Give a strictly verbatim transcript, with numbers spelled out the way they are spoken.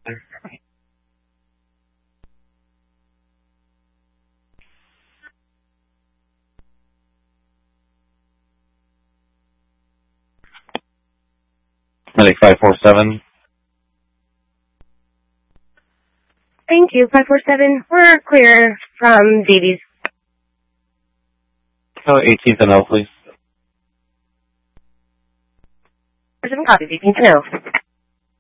Medic five four seven. Thank you, five four seven. We're clear from Davies. Oh, eighteenth and L, please. four seven copy, eighteenth and L.